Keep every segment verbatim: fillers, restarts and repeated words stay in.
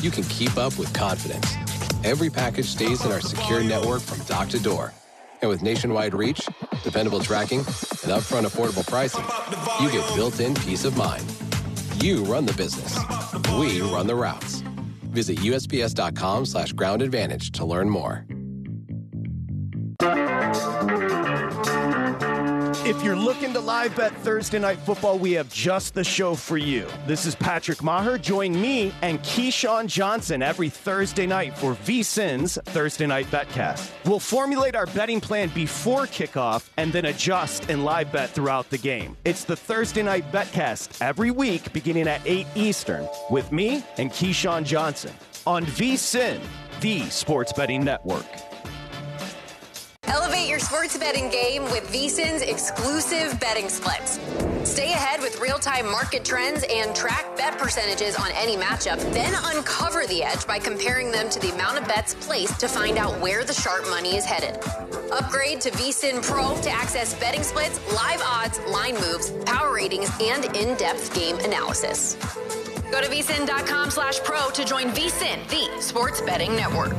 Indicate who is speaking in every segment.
Speaker 1: you can keep up with confidence. Every package stays in our secure network from dock to door. And with nationwide reach, dependable tracking, and upfront affordable pricing, you get built-in peace of mind. You run the business. We run the routes. Visit U S P S dot com slash ground advantage to learn more.
Speaker 2: If you're looking to live bet Thursday Night Football, we have just the show for you. This is Patrick Maher. Join me and Keyshawn Johnson every Thursday night for VSiN's Thursday Night Betcast. We'll formulate our betting plan before kickoff and then adjust and live bet throughout the game. It's the Thursday Night Betcast every week beginning at eight Eastern with me and Keyshawn Johnson on VSiN, the sports betting network.
Speaker 3: Elevate your sports betting game with VSiN's exclusive betting splits. Stay ahead with real-time market trends and track bet percentages on any matchup. Then uncover the edge by comparing them to the amount of bets placed to find out where the sharp money is headed. Upgrade to VSiN Pro to access betting splits, live odds, line moves, power ratings, and in-depth game analysis. Go to VSiN.com slash pro to join VSiN, the sports betting network.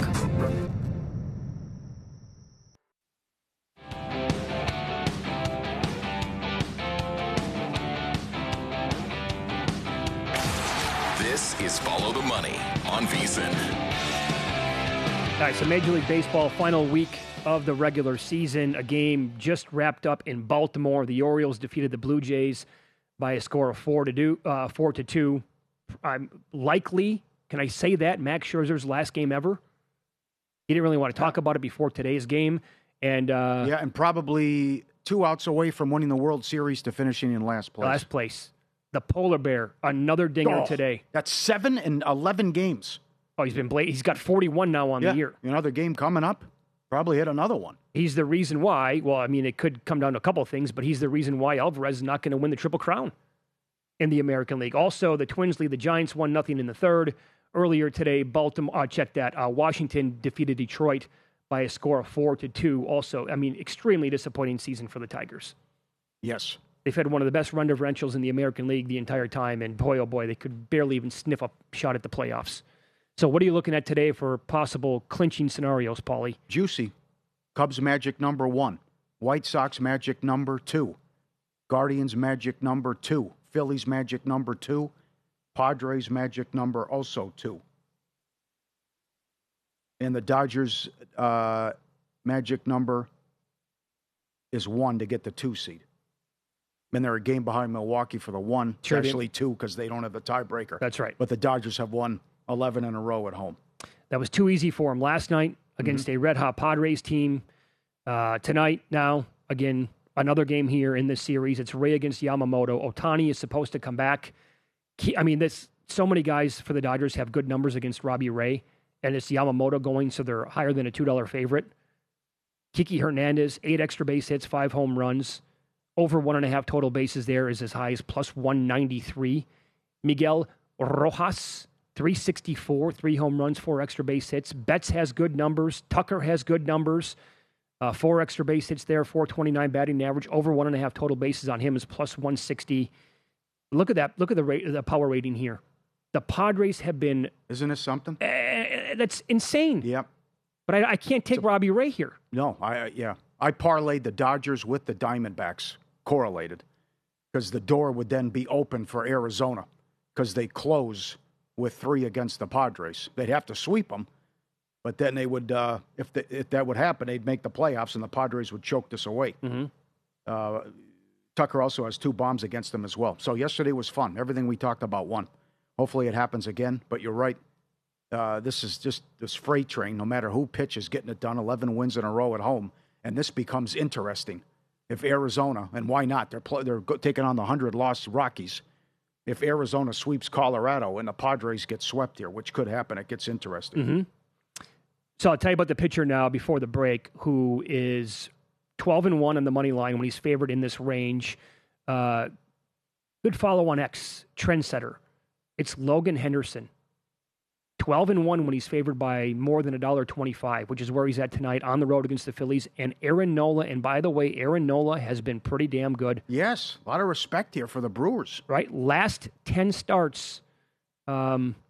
Speaker 4: This is Follow the Money on VSiN.
Speaker 5: All right, so Major League Baseball, final week of the regular season. A game just wrapped up in Baltimore. The Orioles defeated the Blue Jays by a score of four to do, uh, four to two. I'm likely, can I say that, Max Scherzer's last game ever? He didn't really want to talk about it before today's game. And uh,
Speaker 6: yeah, and probably two outs away from winning the World Series to finishing in last place.
Speaker 5: Last place. The Polar Bear, another dinger
Speaker 6: oh,
Speaker 5: today.
Speaker 6: That's seven and eleven games.
Speaker 5: Oh, he's been bla- he's got forty-one now on
Speaker 6: yeah,
Speaker 5: the year.
Speaker 6: Another game coming up. Probably hit another one.
Speaker 5: He's the reason why. Well, I mean, it could come down to a couple of things, but he's the reason why Alvarez is not going to win the Triple Crown in the American League. Also, the Twins lead the Giants one nothing in the third. Earlier today, Baltimore. Uh, check that. Uh, Washington defeated Detroit by a score of four to two. Also, I mean, extremely disappointing season for the Tigers.
Speaker 6: Yes.
Speaker 5: They've had one of the best run differentials in the American League the entire time, and boy, oh boy, they could barely even sniff a shot at the playoffs. So what are you looking at today for possible clinching scenarios, Paulie?
Speaker 6: Juicy. Cubs magic number one. White Sox magic number two. Guardians magic number two. Phillies magic number two. Padres magic number also two. And the Dodgers uh, magic number is one to get the two seed. And they're a game behind Milwaukee for the one.
Speaker 5: Sure,
Speaker 6: actually two because they don't have the tiebreaker.
Speaker 5: That's right.
Speaker 6: But the Dodgers have won eleven in a row at home.
Speaker 5: That was too easy for them last night against mm-hmm. a red-hot Padres team. Uh, tonight, now, again, another game here in this series. It's Ray against Yamamoto. Ohtani is supposed to come back. I mean, this so many guys for the Dodgers have good numbers against Robbie Ray, and it's Yamamoto going, so they're higher than a two dollar favorite. Kiki Hernandez, eight extra base hits, five home runs. Over one and a half total bases there is as high as plus one ninety-three. Miguel Rojas, three sixty-four, three home runs, four extra base hits. Betts has good numbers. Tucker has good numbers. Uh, four extra base hits there, four twenty-nine batting average. Over one and a half total bases on him is plus one sixty. Look at that. Look at the rate, the power rating here. The Padres have been...
Speaker 6: Isn't this something?
Speaker 5: Uh, that's insane.
Speaker 6: Yep.
Speaker 5: But I, I can't take
Speaker 6: so,
Speaker 5: Robbie Ray here.
Speaker 6: No, I yeah. I parlayed the Dodgers with the Diamondbacks. Correlated, because the door would then be open for Arizona because they close with three against the Padres. They'd have to sweep them, but then they would, uh, if the, if that would happen, they'd make the playoffs and the Padres would choke this away.
Speaker 5: Mm-hmm.
Speaker 6: Uh, Tucker also has two bombs against them as well. So yesterday was fun. Everything we talked about won. Hopefully it happens again, but you're right. Uh, this is just this freight train. No matter who pitches, getting it done. eleven wins in a row at home, and this becomes interesting. If Arizona, and why not? They're pl- they're go- taking on the one hundred loss Rockies. If Arizona sweeps Colorado and the Padres get swept here, which could happen, it gets interesting.
Speaker 5: Mm-hmm. So I'll tell you about the pitcher now before the break, who is twelve and one on the money line when he's favored in this range. Uh, good follow on X, trendsetter. It's Logan Henderson. twelve and one when he's favored by more than one dollar twenty-five, which is where he's at tonight on the road against the Phillies. And Aaron Nola, and by the way, Aaron Nola has been pretty damn good.
Speaker 6: Yes, a lot of respect here for the Brewers.
Speaker 5: Right? Last ten starts, um,